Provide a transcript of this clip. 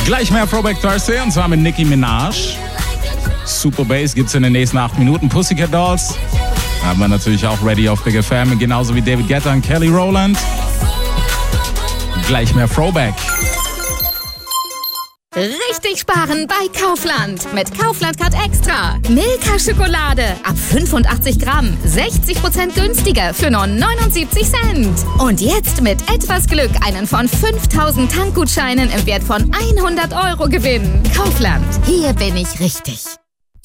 Gleich mehr Throwback Thursday und zwar mit Nicki Minaj. Super Bass gibt's in den nächsten 8 Minuten. Pussycat Dolls haben wir natürlich auch ready auf Big FM, genauso wie David Guetta und Kelly Rowland. Gleich mehr Throwback. Richtig sparen bei Kaufland. Mit Kaufland Card Extra. Milka Schokolade ab 85 Gramm. 60% günstiger für nur 79 Cent. Und jetzt mit etwas Glück einen von 5000 Tankgutscheinen im Wert von 100 € gewinnen. Kaufland. Hier bin ich richtig.